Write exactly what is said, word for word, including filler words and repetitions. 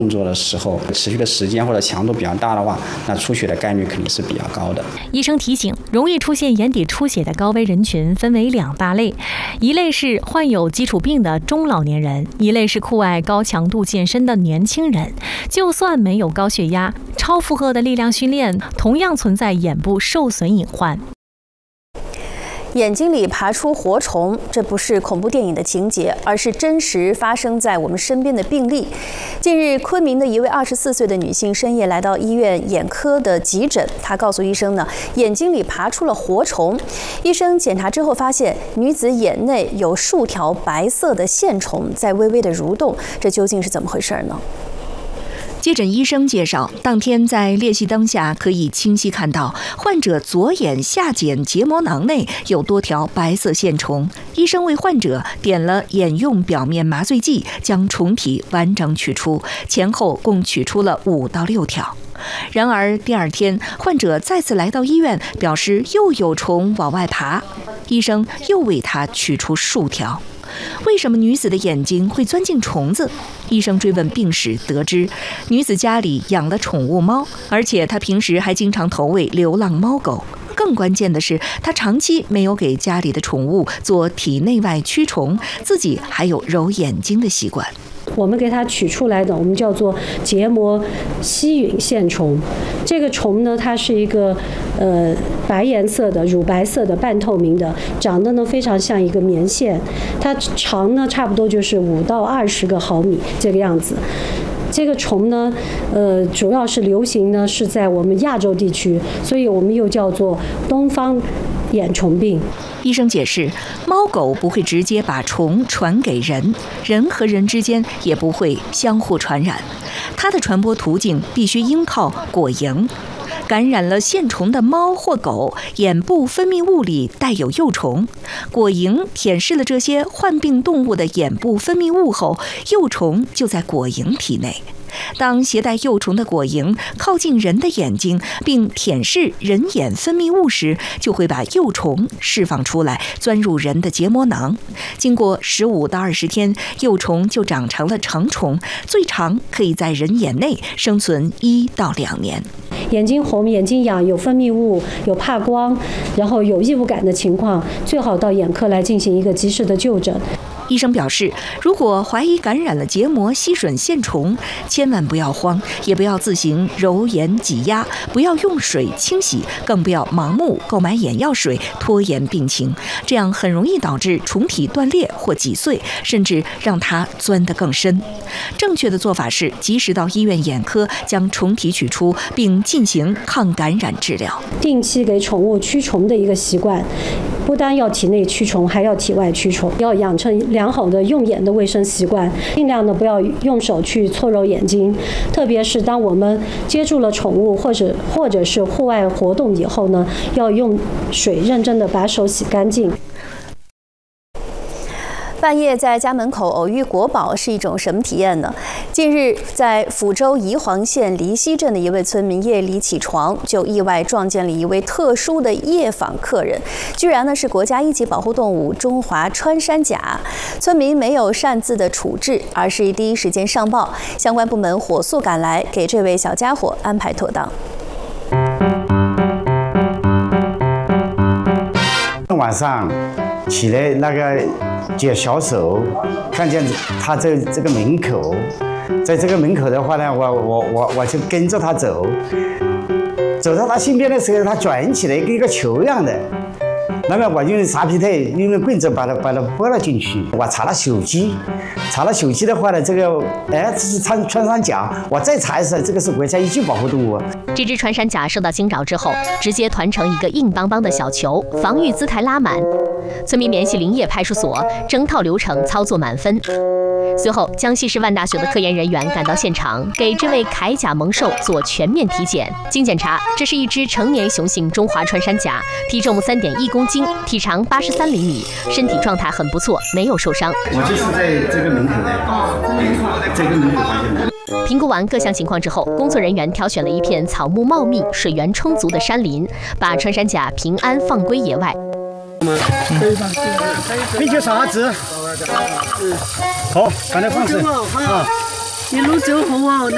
工作的时候持续的时间或者强度比较大的话，那出血的概率肯定是比较高的。 医生提醒，容易出现眼底出血的高危人群分为两大类，一类是患有基础病的中老年人，一类是酷爱高强度健身的年轻人。就算没有高血压，超负荷的力量训练同样存在眼部受损隐患。 眼睛里爬出活虫，这不是恐怖电影的情节，而是真实发生在我们身边的病例。近日，昆明的一位二十四岁的女性深夜来到医院眼科的急诊，她告诉医生呢，眼睛里爬出了活虫。医生检查之后发现，女子眼内有数条白色的线虫在微微的蠕动，这究竟是怎么回事呢？ 接诊医生介绍，当天在裂隙灯下可以清晰看到患者左眼下睑结膜囊内有多条白色线虫。医生为患者点了眼用表面麻醉剂，将虫体完整取出，前后共取出了五到六条。然而第二天，患者再次来到医院，表示又有虫往外爬，医生又为他取出数条。为什么女子的眼睛会钻进虫子？医生追问病史，得知女子家里养了宠物猫，而且她平时还经常投喂流浪猫狗。更关键的是，她长期没有给家里的宠物做体内外驱虫，自己还有揉眼睛的习惯。 我们给它取出来的，我们叫做结膜吸吮线虫。这个虫呢，它是一个呃白颜色的、乳白色的、半透明的，长得呢非常像一个棉线。它长呢差不多就是五到二十个毫米这个样子。这个虫呢，呃，主要是流行呢是在我们亚洲地区，所以我们又叫做东方眼虫病。 医生解释，猫狗不会直接把虫传给人，人和人之间也不会相互传染，它的传播途径必须依靠果蝇。感染了线虫的猫或狗，眼部分泌物里带有幼虫，果蝇舔舐了这些患病动物的眼部分泌物后，幼虫就在果蝇体内。当携带幼虫的果蝇靠近人的眼睛，并舔舐人眼分泌物时，就会把幼虫释放出来，钻入人的结膜囊。经过十五到二十天，幼虫就长成了成虫，最长可以在人眼内生存一到两年。 眼睛红、眼睛痒、有分泌物、有怕光，然后有异物感的情况，最好到眼科来进行一个及时的就诊。 医生表示，如果怀疑感染了结膜吸吮线虫，千万不要慌，也不要自行揉眼挤压，不要用水清洗，更不要盲目购买眼药水拖延病情，这样很容易导致虫体断裂或挤碎，甚至让它钻得更深。正确的做法是及时到医院眼科将虫体取出，并进行抗感染治疗。 定期给宠物驱虫的一个习惯，不单要体内驱虫，还要体外驱虫，要养成良好的用眼的卫生习惯，尽量的不要用手去搓揉眼睛，特别是当我们接触了宠物或者或者是户外活动以后呢，要用水认真的把手洗干净。 半夜在家门口偶遇国宝是一种什么体验呢？近日，在抚州宜黄县梨溪镇的一位村民夜里起床，就意外撞见了一位特殊的夜访客人，居然呢是国家一级保护动物中华穿山甲。村民没有擅自的处置，而是第一时间上报，相关部门火速赶来，给这位小家伙安排妥当。 晚上起来那个解小手，看见他在这个门口，在这个门口的话呢，我我我我就跟着他走，走到他身边的时候，他转起来跟一个球一样的，那么我用沙皮袋，用棍子把它把它拨了进去。我查了手机，查了手机的话呢，这个哎这是穿穿山甲，我再查一下，这个是国家一级保护动物。 这只穿山甲受到惊扰之后，直接团成一个硬邦邦的小球，防御姿态拉满。村民联系林业派出所，整套流程操作满分。随后，江西师范大学的科研人员赶到现场，给这位铠甲猛兽做全面体检。经检查，这是一只成年雄性中华穿山甲，体重三点一公斤，体长八十三厘米，身体状态很不错，没有受伤。 我就是在这个门口的，这个门口发现的。 评估完各项情况之后，工作人员挑选了一片草木茂密、水源充足的山林，把穿山甲平安放归野外。 并且啥子？好，把它放生啊！ 一路走后啊。